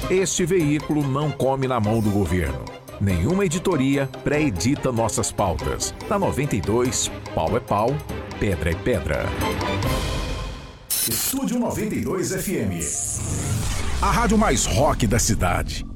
Este veículo não come na mão do governo. Nenhuma editoria pré-edita nossas pautas. Na 92, pau é pau, pedra é pedra. Estúdio 92 FM. A rádio mais rock da cidade.